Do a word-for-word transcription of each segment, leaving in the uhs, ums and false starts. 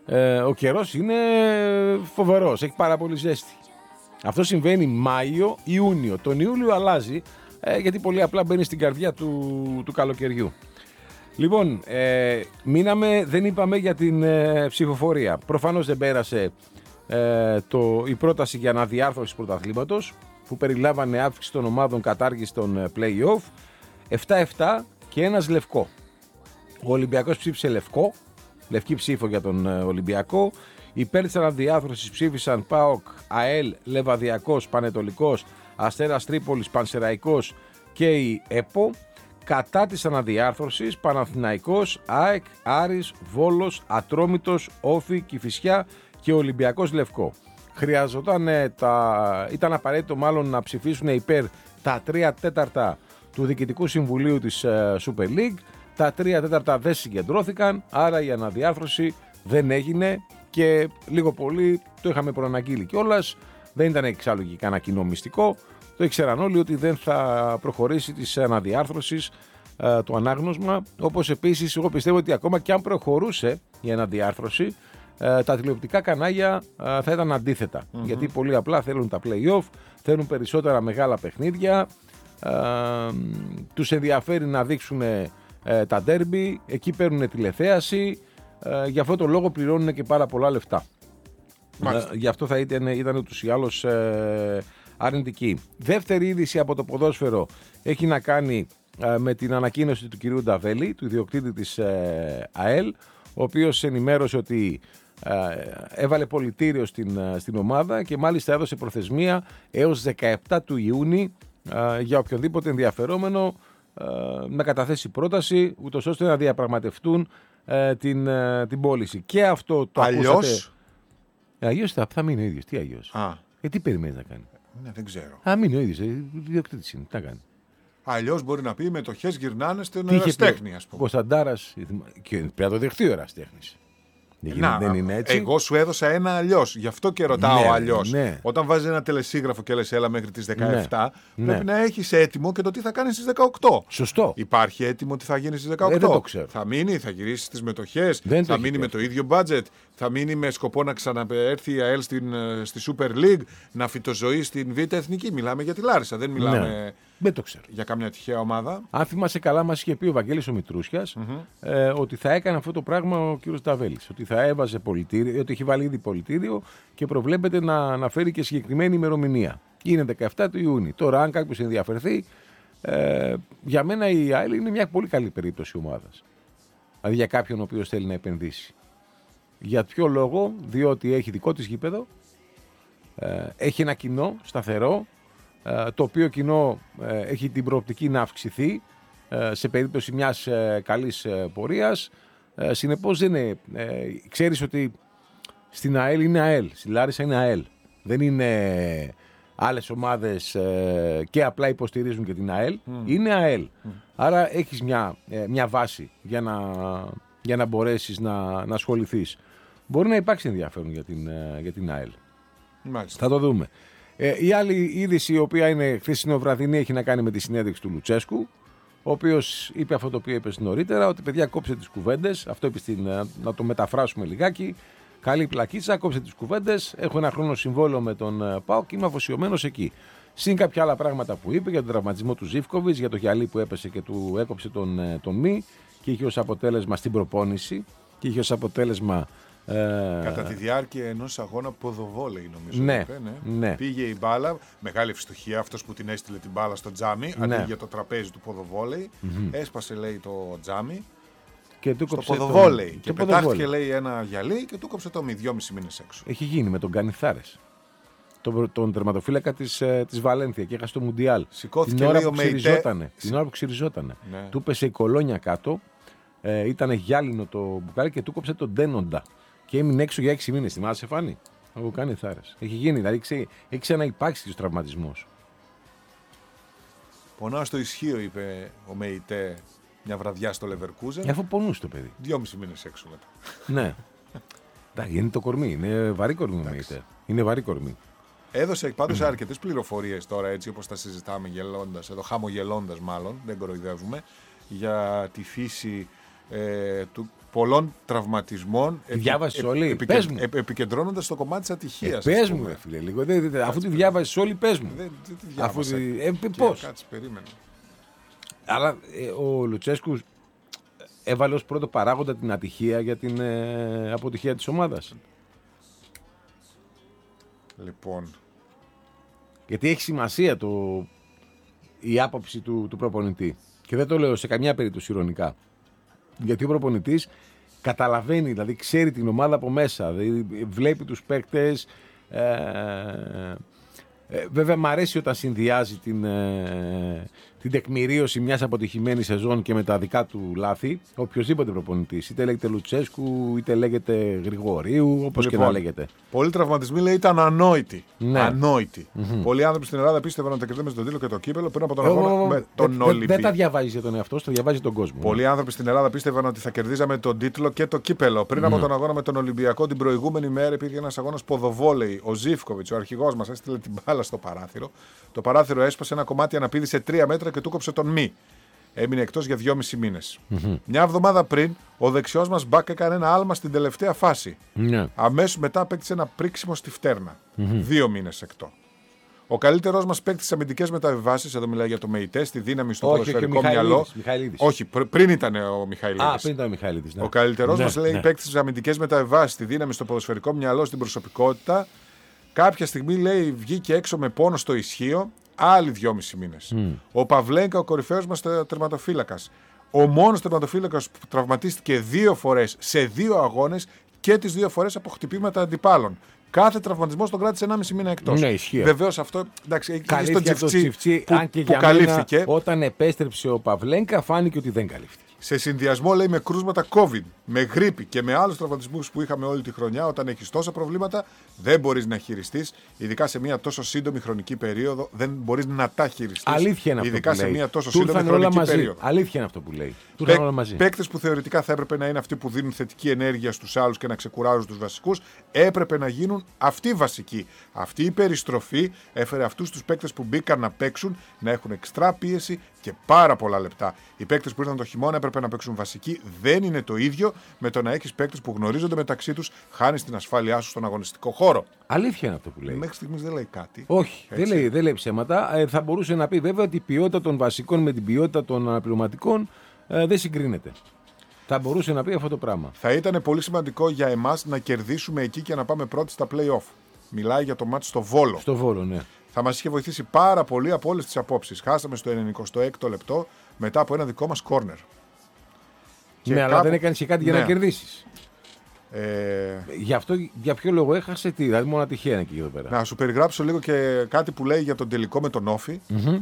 Ε, ο καιρός είναι φοβερός, έχει πάρα πολύ ζέστη. Αυτό συμβαίνει Μάιο, Ιούνιο. Τον Ιούλιο αλλάζει, ε, γιατί πολύ απλά μπαίνει στην καρδιά του, του καλοκαιριού. Λοιπόν, ε, μείναμε, δεν είπαμε για την ε, ψηφοφορία. Προφανώς δεν πέρασε ε, το, η πρόταση για αναδιάρθρωση πρωταθλήματος, που περιλάμβανε αύξηση των ομάδων, κατάργηση των play-off, επτά επτά και ένας λευκό. Ο Ολυμπιακός ψήφισε λευκό, λευκή ψήφο για τον ε, Ολυμπιακό. Υπέρ της αναδιάρθρωσης ψήφισαν ΠΑΟΚ, ΑΕΛ, Λεβαδιακός, Πανετολικός, Αστέρας Τρίπολης, Πανσεραϊκός και η ΕΠΟ. Κατά της αναδιάρθρωσης Παναθηναϊκός, ΑΕΚ, Άρης, Βόλος, Ατρόμητος, Όφη, Κηφισιά και Ολυμπιακός Λευκό. Χρειαζόταν, τα... ήταν απαραίτητο μάλλον να ψηφίσουν υπέρ τα τρία τέταρτα του Διοικητικού Συμβουλίου της Super League. Τα τρία τέταρτα δεν συγκεντρώθηκαν, άρα η αναδιάρθρωση δεν έγινε και λίγο πολύ το είχαμε προαναγγείλει κιόλας. Δεν ήταν εξάλλου και κανένα κοινό μυστικό. Το ήξεραν όλοι ότι δεν θα προχωρήσει της αναδιάρθρωσης ε, το ανάγνωσμα. Όπως επίσης, εγώ πιστεύω ότι ακόμα και αν προχωρούσε η αναδιάρθρωση, ε, τα τηλεοπτικά κανάλια ε, θα ήταν αντίθετα. Mm-hmm. Γιατί πολύ απλά θέλουν τα play-off, θέλουν περισσότερα μεγάλα παιχνίδια, ε, τους ενδιαφέρει να δείξουν ε, τα ντέρμπι, εκεί παίρνουν τηλεθέαση, ε, γι' αυτό το λόγο πληρώνουν και πάρα πολλά λεφτά. Ε, γι' αυτό θα ήταν, ήταν ούτως ή άλλως ε, αρνητική. Δεύτερη είδηση από το ποδόσφαιρο έχει να κάνει ε, με την ανακοίνωση του κυρίου Νταβέλη, του ιδιοκτήτη της ε, ΑΕΛ, ο οποίος ενημέρωσε ότι ε, έβαλε πολιτήριο στην, στην ομάδα και μάλιστα έδωσε προθεσμία έως δεκαεπτά του Ιούνιου ε, για οποιονδήποτε ενδιαφερόμενο ε, να καταθέσει πρόταση, ούτως ώστε να διαπραγματευτούν ε, την, ε, την πώληση. Και αυτό το αλλιώς... ακούσατε. Αλλιώς θα, θα μείνει ο ίδιος. Τι αλλιώς? Α. Ε, τι περιμένει να κάνει? Ναι, δεν ξέρω. Α, μείνει ο ίδιος. Ε, ιδιοκτήτης είναι. Τι να κάνει? Αλλιώς μπορεί να πει οι μετοχές γυρνάνε στον ερασιτέχνη, ας πούμε. Ο Σαντάρας. Και πρέπει να το δεχτεί ο ερασιτέχνης. Να, δεν είναι έτσι. Εγώ σου έδωσα ένα αλλιώς. Γι' αυτό και ρωτάω ναι, αλλιώς. Ναι. Όταν βάζεις ένα τελεσίγραφο και λες έλα μέχρι τις δεκαεπτά, ναι. πρέπει ναι. να έχεις έτοιμο και το τι θα κάνεις στις δεκαοκτώ. Σωστό. Υπάρχει έτοιμο τι θα γίνει στις δεκαοκτώ. Ε, δεν το ξέρω. Θα μείνει, θα γυρίσει τις μετοχές, δεν θα μείνει με το ίδιο budget, θα μείνει με σκοπό να ξαναέρθει η ΑΕΛ στην, στη Super League, να φυτοζωεί στην Β' Εθνική. Μιλάμε για τη Λάρισα, δεν μιλάμε ναι. δεν το ξέρω. για κάμια τυχαία ομάδα. Αν θυμάσαι καλά, μας είχε πει ο Βαγγέλης ο Μητρούσιας mm-hmm. ε, ότι θα έκανε αυτό το πράγμα ο κύριος Νταβέλης. Ότι θα έβαζε πολιτήριο, ότι έχει βάλει ήδη πολιτήριο και προβλέπεται να αναφέρει και συγκεκριμένη ημερομηνία. Είναι δεκαεπτά του Ιούνιου. Τώρα, αν κάποιος ενδιαφερθεί, ε, για μένα η ΑΕΛ είναι μια πολύ καλή περίπτωση ομάδας. Δηλαδή για κάποιον ο οποίος θέλει να επενδύσει. Για ποιο λόγο? Διότι έχει δικό της γήπεδο, ε, έχει ένα κοινό σταθερό, ε, το οποίο κοινό ε, έχει την προοπτική να αυξηθεί ε, σε περίπτωση μιας ε, καλής ε, πορείας. Ε, συνεπώς δεν είναι, ε, ξέρεις ότι στην ΑΕΛ είναι ΑΕΛ, στη Λάρισα είναι ΑΕΛ. Δεν είναι άλλες ομάδες ε, και απλά υποστηρίζουν και την ΑΕΛ, mm. είναι ΑΕΛ. Mm. Άρα έχεις μια, ε, μια βάση για να, για να μπορέσεις να, να ασχοληθείς. Μπορεί να υπάρξει ενδιαφέρον για την, ε, για την ΑΕΛ. Μάλιστα. Θα το δούμε. Ε, η άλλη είδηση, η οποία είναι χθεσινοβραδινή, έχει να κάνει με τη συνέντευξη του Λουτσέσκου, ο οποίος είπε αυτό το οποίο είπε νωρίτερα, ότι παιδιά κόψε τις κουβέντες, αυτό είπε στην, να το μεταφράσουμε λιγάκι. Καλή πλακίτσα, κόψε τις κουβέντες. Έχω ένα χρόνο συμβόλαιο με τον ΠΑΟΚ και είμαι αφοσιωμένος εκεί. Συν κάποια άλλα πράγματα που είπε για τον τραυματισμό του Ζίβκοβιτς, για το γυαλί που έπεσε και του έκοψε τον, τον μη και είχε ως αποτέλεσμα στην προπόνηση και είχε ως αποτέλεσμα. Ε... Κατά τη διάρκεια ενός αγώνα ποδοβόλεϊ, νομίζω. Ναι, είπε, ναι. ναι. Πήγε η μπάλα, μεγάλη ευστοχία αυτός που την έστειλε την μπάλα στο τζάμι, ναι. αντί για το τραπέζι του ποδοβόλεϊ. Mm-hmm. Έσπασε, λέει, το τζάμι. Και του στο κόψε ποδοβόλεϊ. Το... Και το πετάχτηκε, ποδοβόλεϊ. λέει, ένα γυαλί και του κόψε το μη, δυόμισι μήνες έξω. Έχει γίνει με τον Κανιθάρες. Τον, τον τερματοφύλακα της, της Βαλένθια και έχασε το Μουντιάλ. Σηκώθηκε, την ώρα λέει, που ξυριζότανε. Την ώρα που ξυριζότανε. Ναι. Του πέσε η κολόνια κάτω. Ε, ήταν γυάλινο το μπουκάλι και του κόψε τον Ντένοντα. Και έμεινε έξω για έξι μήνες. Θυμάσαι, Φάνη? Ο Κανιθάρες. Έχει γίνει, δηλαδή ξε, έχει ξαναυπάρξει ο τραυματισμός. Πονάω στο ισχύο, είπε ο Μεϊτέ μια βραδιά στο Λεβερκούζεν. Αφού πονούσε το παιδί. Δυόμισι μήνες έξω μετά. Ναι. Εντάξει, είναι το κορμί. Είναι βαρύ κορμί, Μεϊτέ. Είναι βαρύ κορμί. Έδωσε πάντως mm. αρκετές πληροφορίες τώρα, έτσι όπως τα συζητάμε γελώντας, εδώ χαμογελώντας μάλλον, δεν κοροϊδεύουμε, για τη φύση ε, του, πολλών τραυματισμών. Τη διάβασες επι, όλη, επικε, πες μου. επι, επικεντρώνοντας στο κομμάτι της ατυχίας. Ε, πες μου, ρε φίλε, λίγο. Δε, δε, δε, αφού τη διάβασες όλη, πες μου. Δεν, δεν τη Αφού διάβασα. τη, ε, πώς. Κάτσε, περίμενε. Αλλά ε, ο Λουτσέσκου έβαλε ως πρώτο παράγοντα την ατυχία για την ε, αποτυχία της ομάδας. Λοιπόν, Γιατί έχει σημασία το, η άποψη του, του προπονητή. Και δεν το λέω σε καμιά περίπτωση ειρωνικά. Γιατί ο προπονητής καταλαβαίνει, δηλαδή ξέρει την ομάδα από μέσα. Δηλαδή βλέπει τους παίκτες. Ε, ε, βέβαια μ' αρέσει όταν συνδυάζει την, ε, την τεκμηρίωση μιας αποτυχημένης σεζόν και με τα δικά του λάθη. Οποιοςδήποτε προπονητής. Είτε λέγεται Λουτσέσκου, είτε λέγεται Γρηγορίου, όπως λοιπόν, και να λέγεται. πολλοί τραυματισμοί λέει ήταν ανόητοι. Ναι. Ανόητοι. Mm-hmm. Πολλοί άνθρωποι στην Ελλάδα πίστευαν ότι θα κερδίσουμε τον τίτλο και το κύπελο πριν από τον Ε, αγώνα ε, με τον δεν- Ολυμπιακό. Δεν τα διαβάζει για τον εαυτό σου, τα διαβάζει τον κόσμο. Πολλοί άνθρωποι στην Ελλάδα πίστευαν ότι θα κερδίζαμε τον τίτλο και το κύπελο. Πριν από τον αγώνα με τον Ολυμπιακό, την προηγούμενη μέρα υπήρχε ένας αγώνας ποδοβόλεϊ. Ο Ζίβκοβιτς, ο αρχηγός μας, έστειλε την μπάλα στο παράθυρο. Το παράθυρο έσπασε, ένα κομμάτι αναπήδησε τρία μέτρα και του κόψε τον μη. Έμεινε εκτός για δυόμισι μήνες. Mm-hmm. Μια εβδομάδα πριν, ο δεξιός μας μπακ έκανε ένα άλμα στην τελευταία φάση. Ναι. Αμέσως μετά απέκτησε ένα πρίξιμο στη φτέρνα. Mm-hmm. Δύο μήνες εκτός. Ο καλύτερός μας παίκτη στις αμυντικές μεταβιβάσεις, εδώ μιλάει για το ΜΕΙΤΕ, στη δύναμη στο Όχι, ποδοσφαιρικό όχι, ο μυαλό. Μιχαηλίδης, Μιχαηλίδης. Όχι, πρι- πριν ήταν ο Μιχαηλίδης. Α, πριν ήταν ο Μιχαηλίδης. Ναι. Ο καλύτερός Ναι, μας λέει ναι. παίκτη στις αμυντικές μεταβιβάσεις, στη δύναμη στο ποδοσφαιρικό μυαλό, στην προσωπικότητα. Κάποια στιγμή λέει βγήκε έξω με πόνο στο ισχύο, άλλοι δυόμισι μήνες. Mm. Ο Παυλέγκα, ο κορυφαίος μας τερματοφύλακας. Ο μόνος τερματοφύλακας που τραυματίστηκε δύο φορές σε δύο αγώνες και τις δύο φορές από χτυπήματα αντιπάλων. Κάθε τραυματισμός τον κράτησε ενάμιση μήνα εκτός. Ναι, ισχύει. Βεβαίως αυτό, εντάξει, έχει στον Καλύφθηκε αυτό το Τσιφτσί Τσιφτσί, που, αν και που για καλύφθηκε. μένα, όταν επέστρεψε ο Παυλέγκα φάνηκε ότι δεν καλύφθηκε. Σε συνδυασμό λέει με κρούσματα COVID, με γρίπη και με άλλους τραυματισμούς που είχαμε όλη τη χρονιά, όταν έχεις τόσα προβλήματα, δεν μπορείς να χειριστείς. Ειδικά σε μια τόσο σύντομη χρονική περίοδο, δεν μπορείς να τα χειριστείς. Αλήθεια είναι αυτό ειδικά που σε λέει. μια τόσο Του σύντομη ήρθαν όλα χρονική μαζί. περίοδο. Αλήθεια είναι αυτό που λέει. Του ήρθαν όλα μαζί. Παίκτες που θεωρητικά θα έπρεπε να είναι αυτοί που δίνουν θετική ενέργεια στους άλλους και να ξεκουράζουν τους βασικούς, έπρεπε να γίνουν αυτοί βασικοί. Αυτή η περιστροφή έφερε αυτούς τους παίκτες που μπήκαν να παίξουν να έχουν εξτρά πίεση και πάρα πολλά λεπτά. Οι παίκτες που ήρθαν το χειμώνα έπρεπε να παίξουν βασικοί. Δεν είναι το ίδιο με το να έχεις παίκτες που γνωρίζονται μεταξύ τους, χάνεις την ασφάλειά σου στον αγωνιστικό χώρο. Αλήθεια είναι αυτό που λέει. Μέχρι στιγμής δεν λέει κάτι. Όχι, Έτσι. δεν λέει, δεν λέει ψέματα. Ε, θα μπορούσε να πει βέβαια ότι η ποιότητα των βασικών με την ποιότητα των αναπληρωματικών ε, δεν συγκρίνεται. Θα μπορούσε να πει αυτό το πράγμα. Θα ήταν πολύ σημαντικό για εμάς να κερδίσουμε εκεί και να πάμε πρώτοι στα play-off. Μιλάει για το μάτι στο Βόλο. Στο Βόλο, ναι. Θα μας είχε βοηθήσει πάρα πολύ από όλες τις απόψεις. Χάσαμε στο ενενηκοστό έκτο λεπτό μετά από ένα δικό μας κόρνερ. Ναι, αλλά δεν έκανε και κάτι για Ναι. να κερδίσει. Ε... Γι' αυτό, για ποιο λόγο έχασε τι, δηλαδή μόνο ατυχία είναι εκεί εδώ πέρα. Να σου περιγράψω λίγο και κάτι που λέει για τον τελικό με τον Όφη. Mm-hmm.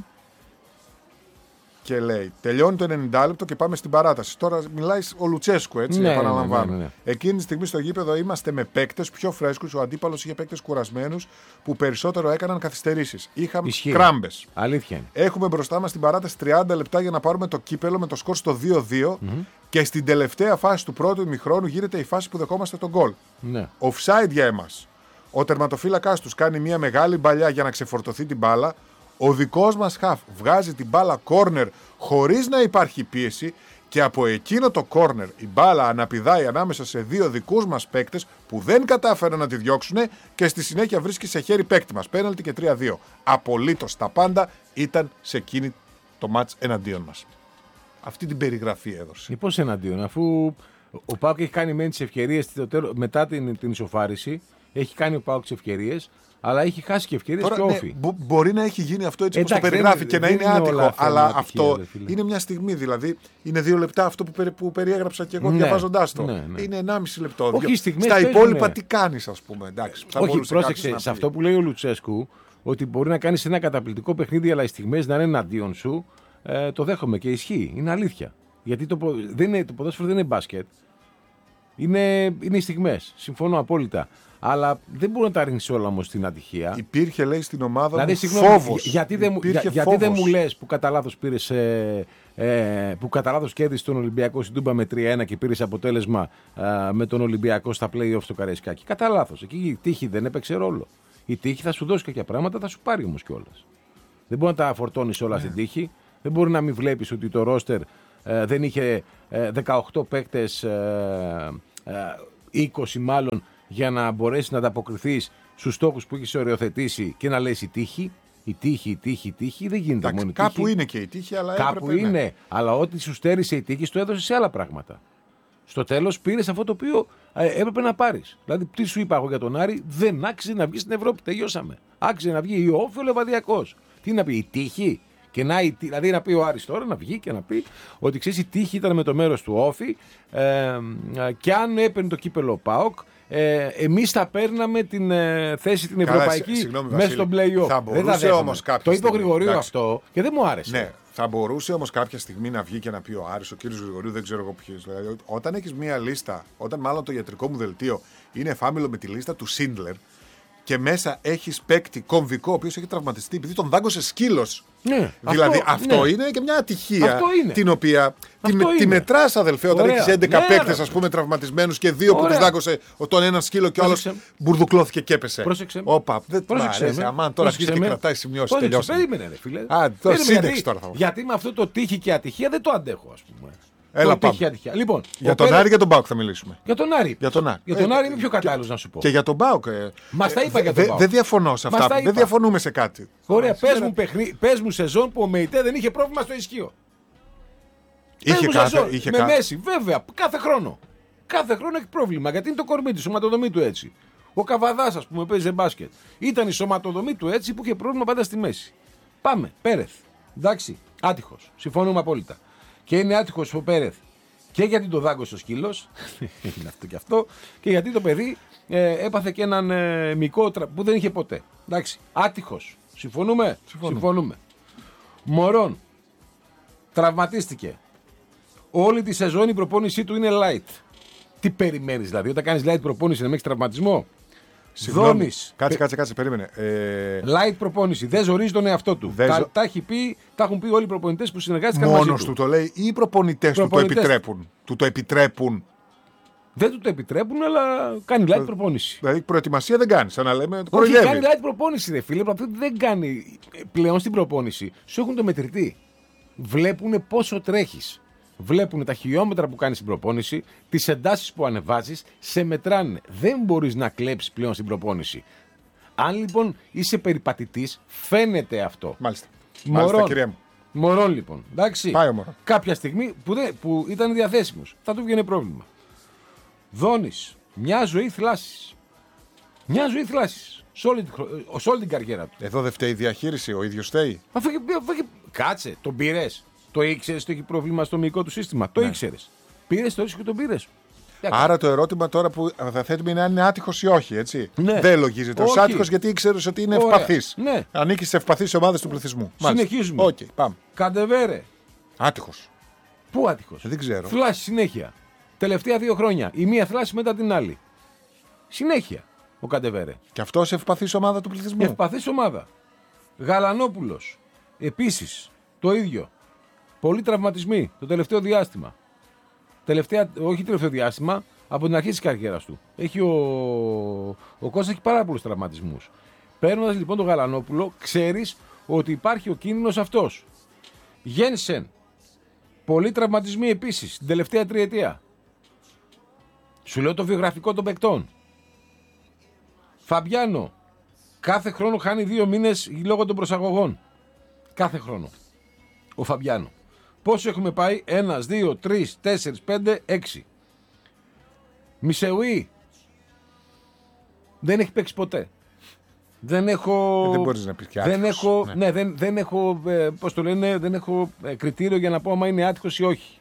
Και λέει: τελειώνει το ενενήντα λεπτό και πάμε στην παράταση. Τώρα μιλάει ο Λουτσέσκου, έτσι, Ναι, επαναλαμβάνω. ναι, ναι, ναι. Εκείνη τη στιγμή στο γήπεδο είμαστε με παίκτες πιο φρέσκους. Ο αντίπαλος είχε παίκτες κουρασμένους που περισσότερο έκαναν καθυστερήσεις. Είχαμε Ισχύει. κράμπες. Αλήθεια είναι. Έχουμε μπροστά μας στην παράταση τριάντα λεπτά για να πάρουμε το κύπελο με το σκορ στο δύο δύο. Mm-hmm. Και στην τελευταία φάση του πρώτου ημιχρόνου γίνεται η φάση που δεχόμαστε τον γκολ. Ναι. Offside για εμάς. Ο τερματοφύλακας τους κάνει μια μεγάλη μπαλιά για να ξεφορτωθεί την μπάλα. Ο δικός μας χαφ βγάζει την μπάλα corner χωρίς να υπάρχει πίεση και από εκείνο το corner η μπάλα αναπηδάει ανάμεσα σε δύο δικούς μας παίκτες που δεν κατάφεραν να τη διώξουν και στη συνέχεια βρίσκει σε χέρι παίκτη μας. Πέναλτι και τρία δύο. Απολύτως τα πάντα ήταν σε εκείνη το μάτς εναντίον μας. Αυτή την περιγραφή έδωσε. Ε, πώς εναντίον, αφού ο Πάοκ έχει κάνει μεν τις ευκαιρίες μετά την, την ισοφάριση, έχει κάνει ο Πάοκ τις ευκαιρίες, αλλά έχει χάσει και ευκαιρίες και ναι, όφη. μπο- μπορεί να έχει γίνει αυτό έτσι όπως το Εντάξει, περιγράφει δεν- και να δεν είναι είναι όλα άτυχο, θέμα αλλά ατυχία, αυτό ρε φίλε. είναι μια στιγμή. Δηλαδή, είναι δύο λεπτά αυτό που, περι, που περιέγραψα και εγώ Ναι, διαβάζοντάς το. ναι, ναι. Είναι ενάμιση λεπτό. Όχι, Δύο- οι στιγμές Στα παίζουνε. υπόλοιπα τι κάνεις, ας πούμε. Εντάξει, θα Όχι, μπορούσε πρόσεξε, κάποιος να σε πει. αυτό που λέει ο Λουτσέσκου, ότι μπορεί να κάνει ένα καταπληκτικό παιχνίδι, αλλά οι στιγμές να είναι εναντίον σου, ε, το δέχομαι και ισχύει. Είναι αλήθεια. Γιατί το, πο- δεν είναι, το ποδόσφαιρο δεν είναι μπάσκετ. Είναι, είναι οι στιγμές. Συμφωνώ απόλυτα. Αλλά δεν μπορεί να τα ρίχνει όλα όμως στην ατυχία. Υπήρχε, λέει, στην ομάδα Δηλαδή, μου συγγνώμη, φόβος. γιατί δεν, μου- για- Υπήρχε γιατί δεν φόβος. μου λες που κατά λάθος πήρες, ε, ε, που κατά λάθος κέρδισες τον Ολυμπιακό στην Τούμπα με τρία ένα και πήρες αποτέλεσμα ε, με τον Ολυμπιακό στα play-off στο Καραϊσκάκι. Κατά λάθος. Εκεί η τύχη δεν έπαιξε ρόλο. Η τύχη θα σου δώσει κάποια πράγματα, θα σου πάρει όμως κιόλας. Δεν μπορεί να τα φορτώνεις όλα στην τύχη. Δεν μπορεί να μην βλέπεις ότι το ρόστερ ε, δεν είχε ε, δεκαοκτώ παίκτες, ε, ε, είκοσι μάλλον, για να μπορέσει να ανταποκριθείς στους στόχους που έχεις οριοθετήσει και να λες η τύχη. Η τύχη, η τύχη, η τύχη δεν γίνεται. Εντάξει, μόνο η κάπου τύχη. είναι και η τύχη, αλλά Κάπου έπρεπε, είναι, ναι. αλλά ό,τι σου στέρισε η τύχη, το έδωσε σε άλλα πράγματα. Στο τέλος πήρες αυτό το οποίο ε, έπρεπε να πάρεις. Δηλαδή, τι σου είπα εγώ για τον Άρη, δεν άξιζε να βγει στην Ευρώπη. Τελειώσαμε. Άξιζε να βγει η Όφη, ο Λεβαδιακός. Τι να πει, η τύχη. Και να, δηλαδή να πει ο Άρης τώρα, να βγει και να πει ότι ξέρεις, η τύχη ήταν με το μέρος του Όφη ε, και αν έπαιρνε το κύπελο ΠΑΟΚ, ε, εμείς θα παίρναμε την ε, θέση την Καλά, ευρωπαϊκή συγγνώμη, μέσα στο play-off. Θα μπορούσε όμως κάποια Το είπε ο στιγμή, Γρηγορίου εντάξει. αυτό και δεν μου άρεσε. Ναι, θα μπορούσε όμως κάποια στιγμή να βγει και να πει ο Άρης, ο κύριος Γρηγορίου, δεν ξέρω εγώ ποιος. Δηλαδή, όταν έχεις μία λίστα, όταν μάλλον το ιατρικό μου δελτίο είναι εφάμιλο με τη λίστα του Σίντλερ και μέσα έχεις παίκτη κομβικό, ο οποίος έχει τραυματιστεί επειδή τον δάγκωσε σκύλος. Ναι, Δηλαδή αυτό, αυτό, ναι. είναι και μια ατυχία Αυτό είναι. την οποία τη, Αυτό τη είναι. μετράς, αδελφέ, όταν Ωραία. έχεις έντεκα Ναι, παίκτες, ρε. ας πούμε, τραυματισμένους και δύο που Ωραία. τους δάγκωσε τον ένα σκύλο και ο άλλος Πρόσεξε. μπουρδουκλώθηκε και έπεσε. Πρόσεξε. Όπα, δεν μ' Πρόσεξε αρέσει. με. Αμάν, τώρα αρχίζει Πρόσεξε και με. κρατάει σημειώσεις. Πρόσεξε, Τελειώσαμε. περίμενε, ρε φίλε. Α, το Περίμενε, σύνταξη γιατί- τώρα θα πω. Γιατί με αυτό το τύχη και ατυχία δεν το αντέχω, ας πούμε. Έλα, το πάμε. τύχη ατυχία. Λοιπόν, Για ο τον Πέρε- Άρη και τον Πάοκ θα μιλήσουμε. Για τον Άρη. Για τον Άρη. Για τον Ε, Άρη είμαι πιο κατάλληλος να σου πω. Και για τον Πάοκ. ε, Μας τα ε, είπα για τον δε- ΠΑΟΚ. Δεν διαφωνώ σε Μας αυτά. τα Δεν είπα. διαφωνούμε σε κάτι. Ωραία, πες Σήμερα- μου, παιχνί... πες μου σεζόν που ο ΜΕΙΤΕ δεν είχε πρόβλημα στο ισχύο. Πες Είχε μου κάθε. σεζόν, Είχε με κάθε. Μέση, βέβαια, κάθε χρόνο. Κάθε χρόνο έχει πρόβλημα γιατί είναι το κορμί του, η σωματοδομή του έτσι. Ο Καβαδάς, ας πούμε, παίζει μπάσκετ. Ήταν η σωματοδομή του έτσι που είχε πρόβλημα πάντα στη μέση. Πάμε, Πέρεθ. Εντάξει, άτυχος. Συμφωνούμε απόλυτα. Και είναι άτυχος ο Πέρεθ και γιατί το δάγκωσε ο σκύλος, είναι αυτό και αυτό, και γιατί το παιδί ε, έπαθε και έναν ε, μυκό τρα... που δεν είχε ποτέ. Εντάξει, άτυχος. Συμφωνούμε. Συμφωνούμε. Συμφωνούμε. Μωρόν. Τραυματίστηκε. Όλη τη σεζόν η προπόνησή του είναι light. Τι περιμένεις δηλαδή, όταν κάνεις light προπόνηση να μην έχεις τραυματισμό. Συγγνώμη. Δόνεις. Κάτσε, κάτσε, κάτσε, περίμενε. Ε, Light προπόνηση. Δεν ζορίζει τον εαυτό του. Δεν Τα, ζω- τα, έχει πει, τα έχουν πει όλοι οι προπονητές που συνεργάστηκαν μαζί Μόνος του. του το λέει ή οι προπονητές του το Προπονητές. επιτρέπουν. Του το επιτρέπουν. Δεν του το επιτρέπουν, αλλά κάνει light προπόνηση. Δηλαδή προετοιμασία δεν κάνει. Σαν να λέμε. Όχι, Κοροϊδεύει. κάνει light προπόνηση, ρε φίλε. Αυτό δεν κάνει πλέον στην προπόνηση. Σου έχουν το μετρητή. Βλέπουν πόσο τρέχεις. Βλέπουν τα χιλιόμετρα που κάνεις στην προπόνηση, τις εντάσεις που ανεβάζεις, σε μετράνε. Δεν μπορείς να κλέψεις πλέον στην προπόνηση. Αν λοιπόν είσαι περιπατητής, φαίνεται αυτό. Μάλιστα. Μάλιστα, Μωρόν. κυρία μου. Μωρόν λοιπόν. Εντάξει. Πάει ο Μωρόν. Κάποια στιγμή που, δεν, που ήταν διαθέσιμος, θα του βγαίνει πρόβλημα. Δόνης. Μια ζωή θλάσσης. Μια ζωή θλάσσης. Σε όλη, τη χρο- ε, σε όλη την καριέρα του. Εδώ δεν φταίει η διαχείριση, ο ίδιος φταίει. Αφού είχε- αφού είχε- Κάτσε, τον πήρε. Το ήξερε ότι έχει πρόβλημα στο μυϊκό του σύστημα. Το Ναι. ήξερε. Πήρε το ρίσκο και τον πήρε. Άρα το ερώτημα τώρα που θα θέτουμε είναι αν είναι άτυχος ή όχι, έτσι. Ναι. Δεν λογίζεται ως Όχι. άτυχος γιατί ήξερε ότι είναι Ωραία. ευπαθής. Ναι. Ανήκει σε ευπαθείς ομάδες του πληθυσμού. Μάλιστα. Συνεχίζουμε. Οκ, πάμε. Καντεβέρε. Άτυχος. Πού άτυχο. Δεν ξέρω. Θλάση συνέχεια. Τελευταία δύο χρόνια. Η μία θλάση μετά την άλλη. Συνέχεια ο Καντεβέρε. Και αυτό σε ευπαθής ομάδα του πληθυσμού. Ευπαθής ομάδα. Γαλανόπουλος. Επίσης το ίδιο. Πολλοί τραυματισμοί το τελευταίο διάστημα. Τελευταία, όχι τελευταίο διάστημα, από την αρχή της καριέρας του. Έχει ο, ο Κώστας έχει πάρα πολλούς τραυματισμούς. Παίρνοντας λοιπόν τον Γαλανόπουλο, ξέρεις ότι υπάρχει ο κίνδυνος αυτός. Γένσεν. Πολλοί τραυματισμοί επίσης την τελευταία τριετία. Σου λέω το βιογραφικό των παικτών. Φαμπιάνο. Κάθε χρόνο χάνει δύο μήνες λόγω των προσαγωγών. Κάθε χρόνο. Ο Φαμπιάνο. Πόσο έχουμε πάει? Ένας, δύο, τρεις, τέσσερις, πέντε, έξι. Μισεουή. Δεν έχει παίξει ποτέ. Δεν έχω. Ε, δεν μπορείς να πεις και δεν άτυχος. έχω, Ναι. ναι, δεν, δεν έχω, ε, πώς το λένε, δεν έχω ε, κριτήριο για να πω άμα είναι άτυχος ή όχι.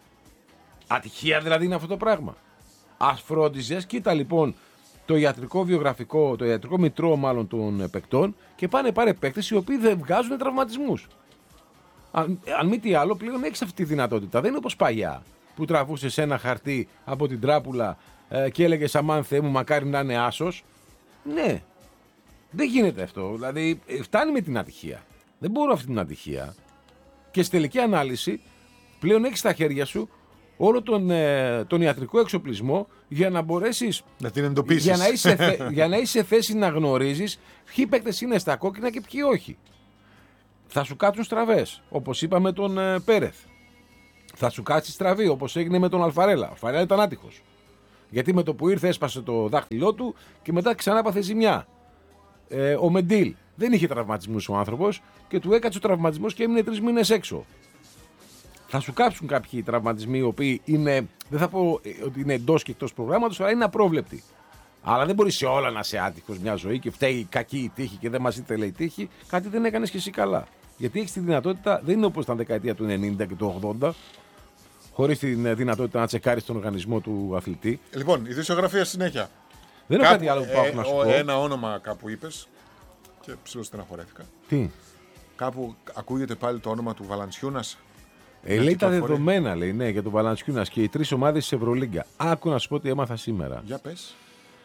Ατυχία δηλαδή είναι αυτό το πράγμα. Ας φρόντιζες, κοίτα λοιπόν το ιατρικό βιογραφικό, το ιατρικό μητρό μάλλον των ε, παικτών και πάνε πάρε παίκτες οι οποίοι δεν βγάζουν τραυματισμούς. Αν, αν μη τι άλλο, πλέον έχεις αυτή τη δυνατότητα. Δεν είναι όπως παλιά που τραβούσες ένα χαρτί από την τράπουλα ε, και έλεγες αμάν Θεέ μου, μακάρι να είναι άσος. Ναι, δεν γίνεται αυτό. Δηλαδή, ε, φτάνει με την ατυχία. Δεν μπορώ αυτή την ατυχία. Και στη τελική ανάλυση, πλέον έχεις στα χέρια σου όλο τον, ε, τον ιατρικό εξοπλισμό για να μπορέσεις. Να την εντοπίσεις. Για να είσαι, θε, για να είσαι θέση να γνωρίζεις ποιοι παίκτες είναι στα κόκκινα και ποιοι όχι. Θα σου κάτσουν στραβές, όπως είπαμε τον ε, Πέρεθ. θα σου κάτσει στραβή, όπως έγινε με τον Αλφαρέλα. Ο Αλφαρέλα ήταν άτυχος. Γιατί με το που ήρθε έσπασε το δάχτυλό του και μετά ξανά έπαθε ζημιά. Ε, ο Μεντίλ δεν είχε τραυματισμούς ο άνθρωπος και του έκατσε ο τραυματισμός και έμεινε τρεις μήνες έξω. Θα σου κάψουν κάποιοι τραυματισμοί οι οποίοι είναι, δεν θα πω ότι είναι εντός και εκτός προγράμματος, αλλά είναι απρόβλεπτοι. Αλλά δεν μπορεί σε όλα να είσαι άτυχος μια ζωή και φταίει κακή η τύχη και δεν μας είτε λέει τύχη. Κάτι δεν έκανες και εσύ καλά. Γιατί έχεις τη δυνατότητα, δεν είναι όπως ήταν δεκαετία του ενενήντα και του ογδόντα, χωρίς τη δυνατότητα να τσεκάρεις τον οργανισμό του αθλητή. Λοιπόν, η δισογραφία συνέχεια. Δεν έχω κάτι άλλο που πάω ε, να σου ο, πω. Ένα όνομα κάπου είπες και ψιλοστεναχωρέθηκα. Τι. Κάπου ακούγεται πάλι το όνομα του Valanciunas. Ε, λέει τα δεδομένα, λέει, ναι, για τον Valanciunas και οι τρεις ομάδες της Ευρωλίγκα. Άκου να σου πω τι έμαθα σήμερα. Για πες.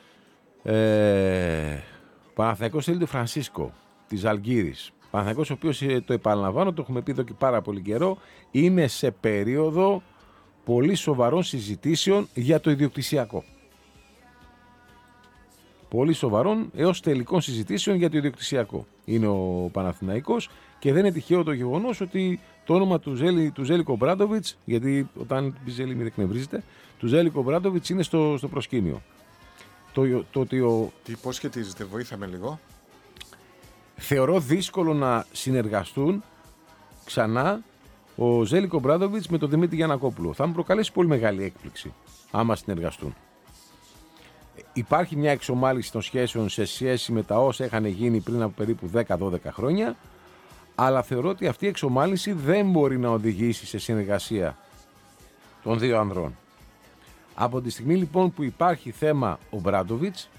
Ε, Παναθηναϊκός θέλει τον Φρανσίσκο της Αλγύρης. Παναθηναϊκός, ο οποίος, το επαναλαμβάνω, το έχουμε πει εδώ και πάρα πολύ καιρό, είναι σε περίοδο πολύ σοβαρών συζητήσεων για το ιδιοκτησιακό. Πολύ σοβαρών έως τελικών συζητήσεων για το ιδιοκτησιακό είναι ο Παναθηναϊκός και δεν είναι τυχαίο το γεγονός ότι το όνομα του, Ζέλη, του Ζέλικο Μπράντοβιτς, γιατί όταν πει Ζέλη μην εκνευρίζεται, του Ζέλικο Μπράντοβιτς είναι στο, στο προσκήνιο. Το, το, το, ο... Τι, πώς σχετίζεται, βοήθαμε λίγο. Θεωρώ δύσκολο να συνεργαστούν ξανά ο Ζέλικο Μπράντοβιτς με τον Δημήτρη Γιαννακόπουλο. Θα μου προκαλέσει πολύ μεγάλη έκπληξη άμα συνεργαστούν. Υπάρχει μια εξομάλυση των σχέσεων σε σχέση με τα όσα είχαν γίνει πριν από περίπου δέκα δώδεκα χρόνια, αλλά θεωρώ ότι αυτή η εξομάλυση δεν μπορεί να οδηγήσει σε συνεργασία των δύο ανδρών. Από τη στιγμή λοιπόν που υπάρχει θέμα ο Μπράντοβιτς,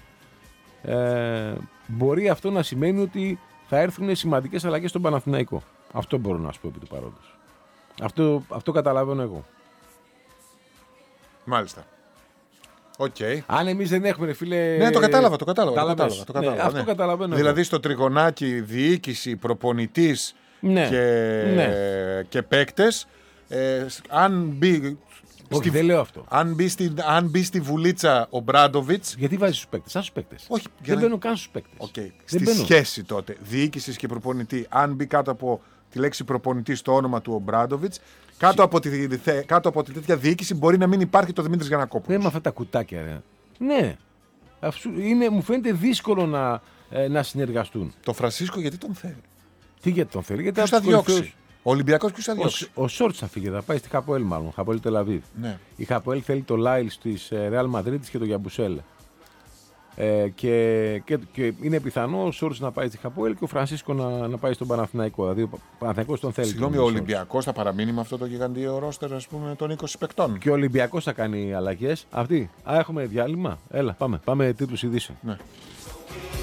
ε, μπορεί αυτό να σημαίνει ότι θα έρθουν σημαντικές αλλαγές στον Παναθηναϊκό. Αυτό μπορώ να σου πω επί του παρόντος. Αυτό, αυτό καταλαβαίνω εγώ. Μάλιστα. Okay. Αν εμείς δεν έχουμε, ρε φίλε. Ναι, το κατάλαβα, το κατάλαβα. Το κατάλαβα, το κατάλαβα ναι, αυτό ναι. καταλαβαίνω. Δηλαδή εγώ. στο τριγωνάκι διοίκηση, προπονητής ναι. και, ναι. και παίκτες, ε, αν μπει. Όχι, στη... δεν λέω αυτό. Αν μπει, στη... αν μπει στη βουλίτσα ο Μπράντοβιτς. Γιατί βάζεις τους παίκτες, σαν τους παίκτες. Όχι, δεν να... μπαίνω καν στους παίκτες. Okay. Στη μπαίνω. Σχέση τότε διοίκησης και προπονητή, αν μπει κάτω από τη λέξη προπονητή στο όνομα του ο Μπράντοβιτς, κάτω, από τη... κάτω από τη τέτοια διοίκηση μπορεί να μην υπάρχει το Δημήτρης Γιαννακόπουλος. Ναι, με αυτά τα κουτάκια, ρε. Ναι. Είναι, μου φαίνεται δύσκολο να, ε, να συνεργαστούν. Το Φρανσίσκο γιατί τον θέλει. Τι γιατί τον θέλει, γιατί ποιος θα διώξει. Κορυφαίους... Ο Ολυμπιακός ποιος θα διώξει. Ο, ο Σόρτς θα φύγει, θα πάει στη Χαποέλ μάλλον. Χαποέλ Τελαβίβ. Ναι. Η Χαποέλ θέλει το Λάιλ της Ρεάλ Μαδρίτης και το Γιαμπουσέλ. Ε, και, και, και είναι πιθανό ο Σόρτς να πάει στη Χαποέλ και ο Φρανσίσκο να, να πάει στον Παναθηναϊκό. Δηλαδή ο Παναθηναϊκός τον θέλει. Συγγνώμη, ο Ολυμπιακός θα παραμείνει με αυτό το γιγαντίο ρόστερ, ας πούμε, των είκοσι παικτών. Και ο Ολυμπιακός θα κάνει αλλαγές. Αυτή. Α, έχουμε διάλειμμα. Έλα, πάμε. Πάμε τίτλους ειδήσεων. Ναι.